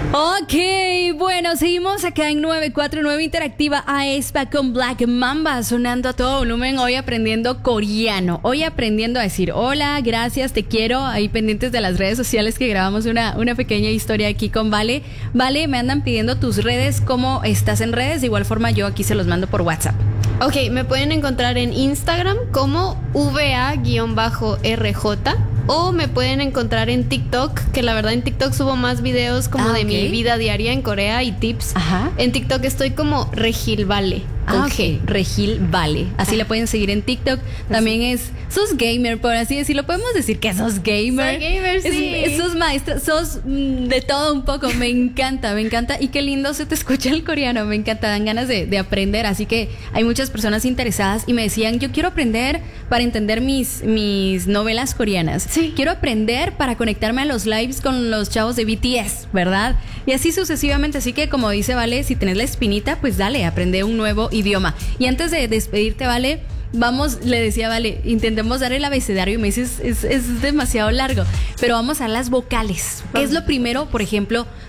Ok, bueno, seguimos acá en 949 Interactiva aespa con Black Mamba sonando a todo volumen, hoy aprendiendo coreano, hoy aprendiendo a decir hola, gracias, te quiero, ahí pendientes de las redes sociales que grabamos una pequeña historia aquí con Vale. Vale, me andan pidiendo tus redes, ¿cómo estás en redes? De igual forma yo aquí se los mando por WhatsApp. Ok, me pueden encontrar en Instagram como VA-RJ o me pueden encontrar en TikTok, que la verdad en TikTok subo más videos como de mi vida diaria en Corea y tips. Ajá. En TikTok estoy como Regil Vale. Ok, Regil Vale. Así la pueden seguir en TikTok. También sos gamer, por así decirlo. Podemos decir que sos gamer. Soy gamer, sí. Sos maestra, sos de todo un poco. Me encanta, me encanta. Y qué lindo se te escucha el coreano. Me encanta, dan ganas de aprender. Así que hay muchas personas interesadas y me decían, yo quiero aprender para entender mis novelas coreanas. Sí. Quiero aprender para conectarme a los lives con los chavos de BTS, ¿verdad? Y así sucesivamente. Así que como dice Vale, si tenés la espinita, pues dale, aprende un nuevo idioma. Y antes de despedirte, Vale, vamos, le decía Vale, intentemos dar el abecedario y me dices, es demasiado largo, pero vamos a las vocales. ¿Qué es lo primero, por ejemplo,